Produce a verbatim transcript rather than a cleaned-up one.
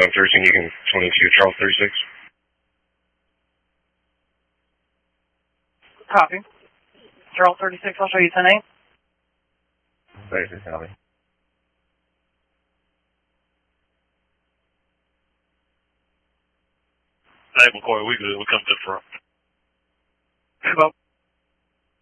one thirteen, you can twenty-two, Charles thirty-six. Copy. Charles thirty-six, I'll show you ten eight. thirty-six, copy. Hey, McCoy, we good. We come to the front. Well.